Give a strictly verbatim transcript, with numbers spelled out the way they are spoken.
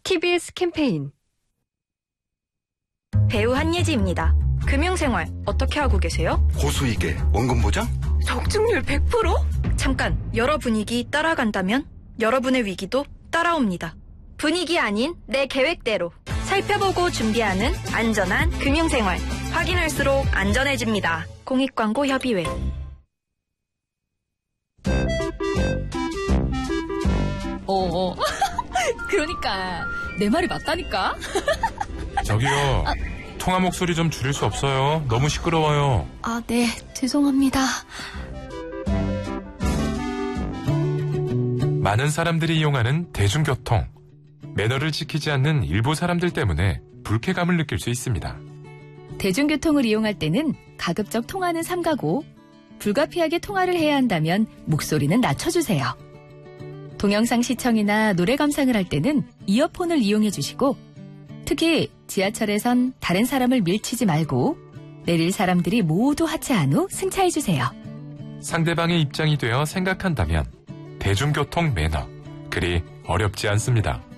티비에스 캠페인. 배우 한예지입니다. 금융생활 어떻게 하고 계세요? 고수익에 원금 보장? 적중률 백 퍼센트? 잠깐, 여러 분위기 따라간다면 여러분의 위기도 따라옵니다. 분위기 아닌 내 계획대로 살펴보고 준비하는 안전한 금융생활. 확인할수록 안전해집니다. 공익광고협의회. 어어. 그러니까 내 말이 맞다니까. 저기요. 아, 통화 목소리 좀 줄일 수 없어요. 너무 시끄러워요. 아, 네. 죄송합니다. 많은 사람들이 이용하는 대중교통. 매너를 지키지 않는 일부 사람들 때문에 불쾌감을 느낄 수 있습니다. 대중교통을 이용할 때는 가급적 통화는 삼가고 불가피하게 통화를 해야 한다면 목소리는 낮춰주세요. 동영상 시청이나 노래 감상을 할 때는 이어폰을 이용해 주시고, 특히 지하철에선 다른 사람을 밀치지 말고 내릴 사람들이 모두 하차한 후 승차해 주세요. 상대방의 입장이 되어 생각한다면 대중교통 매너, 그리 어렵지 않습니다.